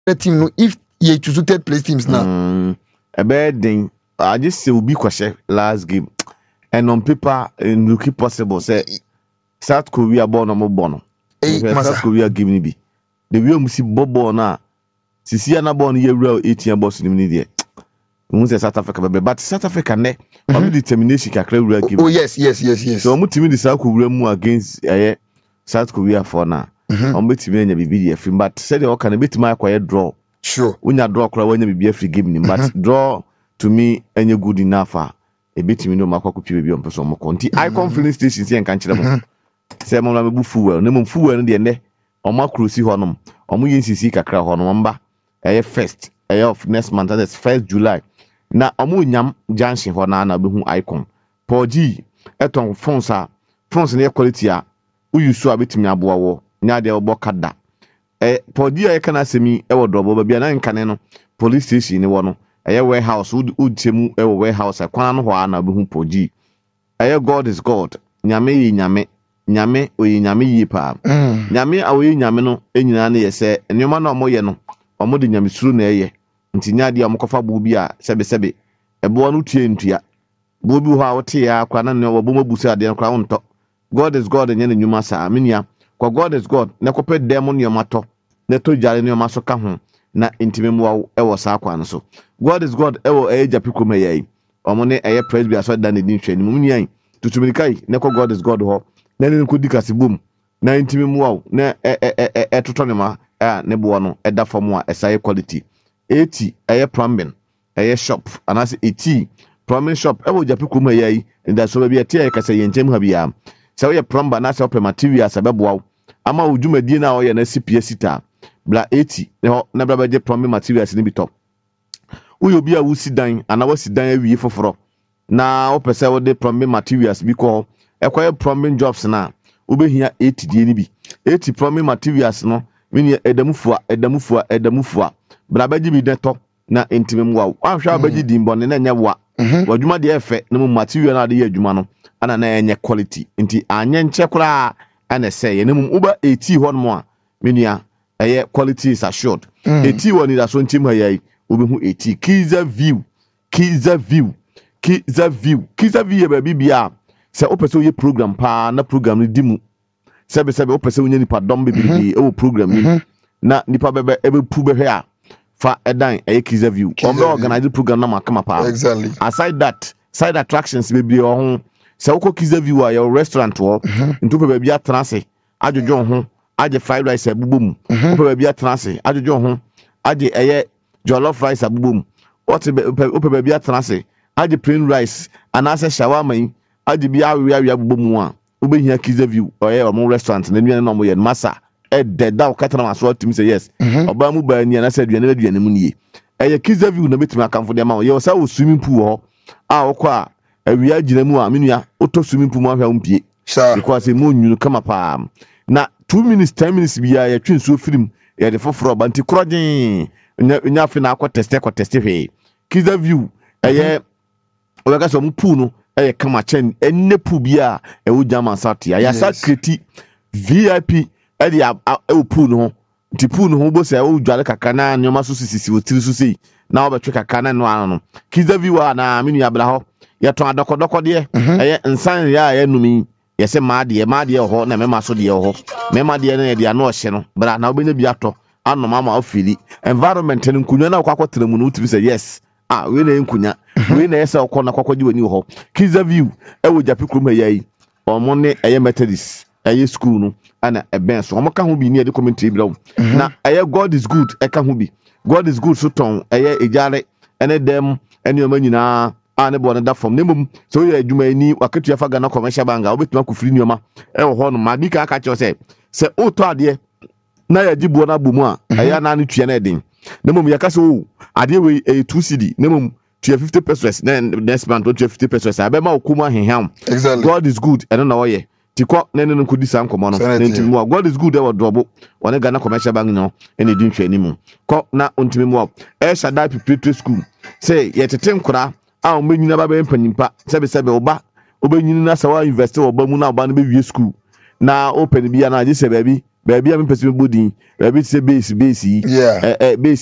team no if you choose third place teams now. A bad thing. I just say will be question last game. And on paper, and look possible, say South Korea born or more born. South Korea give me be. The real see Bobo na. Sisiana born year real 18 boss in the media. South Africa, but South Africa ne. Determination can create give. Oh yes. So I'm to me the South Korea more against South Korea for now. I'm betting me be free, but said you can bit my quiet draw. Sure. When you draw, when you be free game, but draw to me any good enough. A bit me no makwa be on person conti. Icon filling station see and can't them. Say mo na me bu fuel, no mo fuel de ne. O ma cruise honom. O mo yin kakra honom mba. First of next month, that's 1st July. Na o mo nyam junction ho na be hu Icon. Paul G eton phones na quality a uyu so abetimi aboa wo. Nya de obo kada. Paul G e kana semi e wo drobo ba bia na nkane no police station ni wo no. Warehouse would chemu warehouse akwana no ho na be hu Paul G. God is God. Nyame oyi nyame yi pa. Nyame awoyi nyame no enyina na ye se enoma na omoye no omo de nyame suru na eye nti nya de amokofa bo bi a sebe ebo no tue ntua bo bi ho a wote ya akwa na ne obo mabusu ade akwa wonto. God is God enye na nyuma sa amenia kwa God is God ne kopɛ demon nyoma to ne to jare nyoma so ka ho na intimemu wa ewo sa akwa no so. God is God ewo Japikom yai omo ne presby aso da ne din hwani mu nian tutumirikai ne ko God is God ho na ne ko dikase bom na intimemu wa na toto ne ma ne bo no da fam a esaye quality 80 plumbing shop anase 80 plumbing shop ewo Japikom yai nda so ba bia tie kase yentem ha bia se wo ye plumber na se wo materials abeboa ama ojumadi na wo ye na CPS sita bla 80 na bla baje plumbing materials ni bi top uyo bia wo sidan ana wo sidan awie foforo na wo pese wo de plumbing materials bi ko ekoye plumbing jobs na wo behia 80 die ni bi 80 plumbing materials no mini edamufua bla baje bi deto na intimem wa ahwa baje dimbone na nya wa wadwuma de efe na material na de ye adwuma no ana na enye quality nti anye nche kura ana say ye nemu uba 80 hon mo a menua quality is assured 80 woni da so ntim ha yai obehu 80 Kiza view ye ba bibia se opese ye program pa na program ni dimu sebe opese wonya nipa dom bebibi e wo program ni na nipa bebe ebe pu be hwe a fa edan Kiza view ombe organize program na makama pa exactly aside that side attractions bebi ho se woko Kiza view a your restaurant wo ntupe bebi atrase ajojo ho aje fried rice abubom ope bebi atrase ajojo ho aje jollof rice abubom ope bebi atrase aje plain rice anase shawarma yi aje bi awia abubom a obehia Kiza view omo restaurant na nua na omo ye masa deda okatana maso timi say yes oba mu ba ni anase aduane mu nie Kiza view na betimi akamfo de ma ye osa wo swimming pool ho a wokọ awia gina mu a menua oto swimming pool mu ahwa umpie because mo nyunu kama pa na 2 minutes 10 minutes bia ya twinso film ya de foforo banti krogen nya afi na akọ test hwe Kiza view oga so mu pool no kama chen enne pool bia ewo German South ya sa kreti VIP pool no ti pool no bo se o dwale kaka na nyoma so sisi otiri so sei na obetwe kaka na no ano Kiza view na menua bla ho ya to adokodoko de nsan ya numi yese maade ho na mema so de ho mema de na de ano hye no bra na obenya bi ato anoma ma ofili environment no nkunya na kwakotena mu no utiri say yes we na nkunya we na yesa okọ kwakwaji wani ho Kiza view ewo Japikom yai omo ne Methodist school no ana ben so omo ka ho bi ni de commentary bla na God is good ka ho bi God is good so ton ejare ene dem ene omanyina ne bo na da from nemum so ye adwuma ni waketua fa Ghana commercial bank a obetuma kufiri nioma wo ho no ma bi ka che se oto ade na ya gibo na bomu a na ne tua na edin nemum yakase ade we 2 cedi nemum tua 50 pesos na next month tua 50 pesos abema okuma henham exactly God is good eno na wo ye tiko na ne nkodi san komo no ntimi God is good e wo drobo wona Ghana commercial bank no ene din hwani mu ko na ntimi mu Shaddai preparatory school say ye tete nkura a o menyina ba be mpanyimpa sebe oba obenyina na sawa invest oba mu na oba no be wie school na open bia na je se baabi baabi a mepɛ sɛ mebɔ din baabi te sɛ base yi Yeah. base